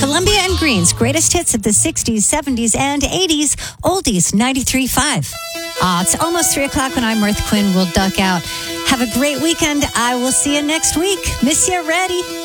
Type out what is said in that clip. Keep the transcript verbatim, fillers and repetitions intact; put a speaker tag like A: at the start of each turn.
A: Columbia and Green's greatest hits of the sixties, seventies, and eighties. Oldies ninety-three point five. Ah, it's almost three o'clock when I'm Earth Quinn. We'll duck out. Have a great weekend. I will see you next week. Miss you, ready?